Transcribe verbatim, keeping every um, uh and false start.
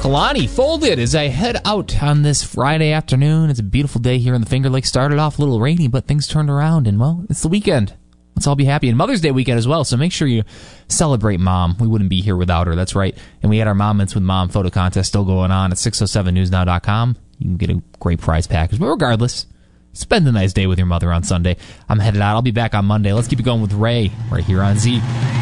Kalani folded as I head out on this Friday afternoon. It's a beautiful day here in the Finger Lakes. Started off a little rainy, but things turned around, and, well, it's the weekend. Let's all be happy. And Mother's Day weekend as well, so make sure you celebrate Mom. We wouldn't be here without her, that's right. And we had our Mom Mints with Mom photo contest still going on at six oh seven news now dot com. You can get a great prize package. But regardless, spend a nice day with your mother on Sunday. I'm headed out. I'll be back on Monday. Let's keep it going with Ray right here on Z.